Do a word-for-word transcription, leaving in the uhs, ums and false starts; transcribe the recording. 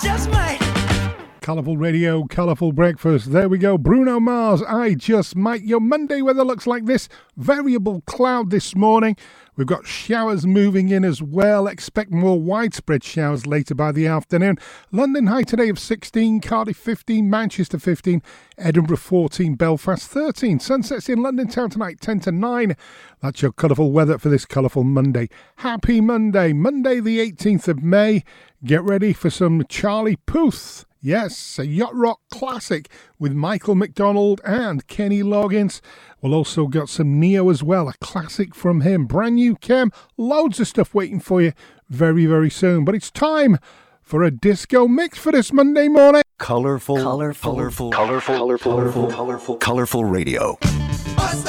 Just might. Colourful radio, colourful breakfast. There we go. Bruno Mars, I Just Might. Your Monday weather looks like this. Variable cloud this morning. We've got showers moving in as well. Expect more widespread showers later by the afternoon. London high today of sixteen, Cardiff fifteen, Manchester fifteen, Edinburgh fourteen, Belfast thirteen. Sunsets in London town tonight ten to nine. That's your colourful weather for this colourful Monday. Happy Monday, Monday the eighteenth of May. Get ready for some Charlie Puth. Yes, a yacht rock classic with Michael McDonald and Kenny Loggins. We'll also got some Neo as well, a classic from him. Brand new Chem, loads of stuff waiting for you very, very soon. But it's time for a disco mix for this Monday morning. Colorful, colorful, colorful, colorful, colorful, colorful, colorful, colorful radio.